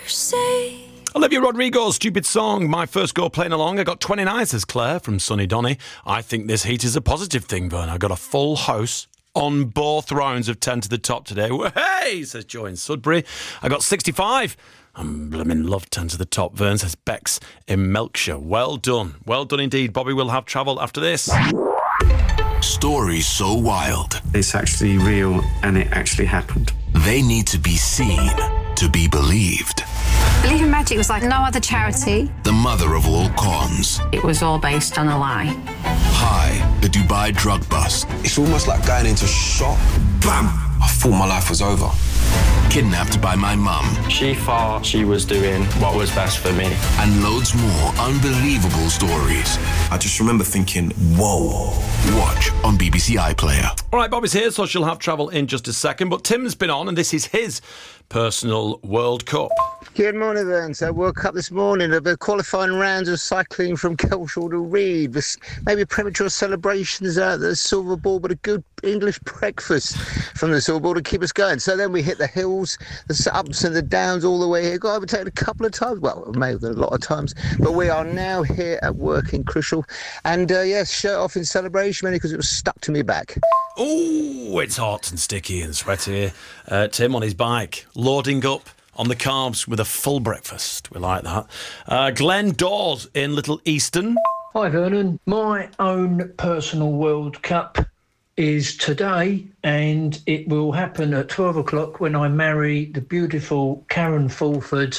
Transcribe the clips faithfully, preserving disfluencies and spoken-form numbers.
say. Olivia Rodrigo's Stupid Song, my first go playing along. I got twenty-nine, says Claire from Sunny Donny. I think this heat is a positive thing, Vern. I got a full house on both rounds of ten to the top today. Hey, says Joe in Sudbury. I got sixty-five. I'm blooming love ten to the top, Vern, says Bex in Melkshire. Well done. Well done indeed. Bobby will have travel after this. Stories so wild, It's actually real and it actually happened. they need to be seen to be believed. Believe in Magic was like no other charity. The mother of all cons. It was all based on a lie. Hi, the Dubai drug bust. It's almost like going into shock. Bam! I thought my life was over. Kidnapped by my mum. She thought she was doing what was best for me. And loads more unbelievable stories. I just remember thinking, whoa. Watch on B B C iPlayer. All right, Bobby's here, so she'll have travel in just a second. But Tim's been on, and this is his personal World Cup. Good morning, then. So I woke up this morning, the qualifying rounds of cycling from Kelshall to Reed. This maybe premature celebrations at the Silver Ball, but a good English breakfast from the Silver Ball to keep us going. So then we hit the hills, the ups and the downs all the way here. Got overtaken a couple of times, well, maybe a lot of times, but we are now here at work in Crucial. And uh, yes, shirt off in celebration, mainly because it was stuck to me back. Oh, it's hot and sticky and sweaty. Uh, Tim on his bike, loading up on the carbs with a full breakfast. We like that. Uh, Glenn Dawes in Little Easton. Hi Vernon, my own personal World Cup is today and it will happen at twelve o'clock when I marry the beautiful Karen Fulford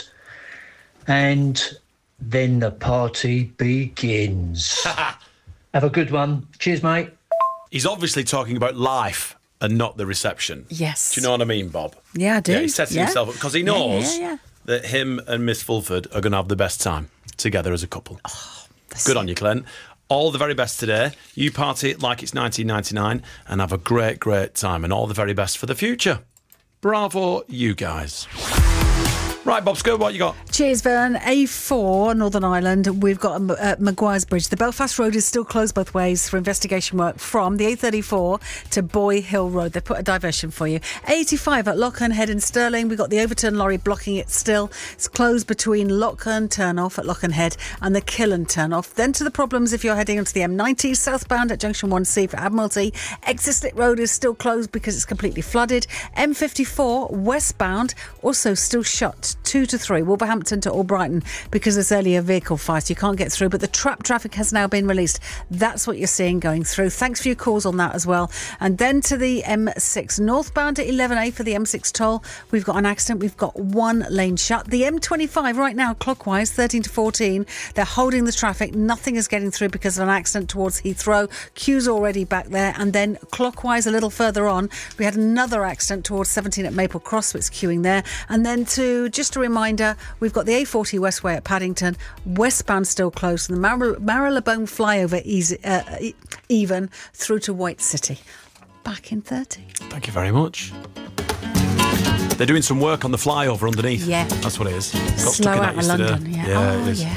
and then the party begins. Have a good one. Cheers, mate. He's obviously talking about life and not the reception. Yes. Do you know what I mean, Bob? Yeah, I do. Yeah, he's setting Yeah. himself up because he Yeah, knows yeah, yeah. that him and Miss Fulford are going to have the best time together as a couple. Good on you, Glenn. All the very best today. You party like it's nineteen ninety-nine and have a great, great time, and all the very best for the future. Bravo, you guys. Right, Bob Scott, what you got? Cheers, Vern. A four, Northern Ireland. We've got uh, Maguire's Bridge. The Belfast Road is still closed both ways for investigation work from the A thirty-four to Boy Hill Road. They put a diversion for you. eighty-five at Lochern Head in Stirling. We've got the overturned lorry blocking it still. It's closed between Lochern Turnoff at Lochern Head and the Killen Turnoff. Then to the problems if you're heading onto the M ninety southbound at Junction one C for Admiralty. Exeter Road is still closed because it's completely flooded. M fifty-four westbound also still shut. Two to three, Wolverhampton to Albrighton, because there's earlier vehicle fire, so you can't get through. But the trap traffic has now been released. That's what you're seeing going through. Thanks for your calls on that as well. And then to the M six northbound at eleven A for the M six toll. We've got an accident. We've got one lane shut. The M twenty-five right now, clockwise, thirteen to fourteen. They're holding the traffic. Nothing is getting through because of an accident towards Heathrow. Queue's already back there. And then clockwise a little further on, we had another accident towards seventeen at Maple Cross, so it's queuing there. And then to just Just a reminder, we've got the A forty Westway at Paddington, westbound still closed, and the Mar- Marylebone flyover easy, uh, even through to White City. Back in thirty. Thank you very much. They're doing some work on the flyover underneath. Yeah. That's what it is. Got Slow stuck in out that of yesterday. London, yeah. Yeah, Oh, it is. yeah.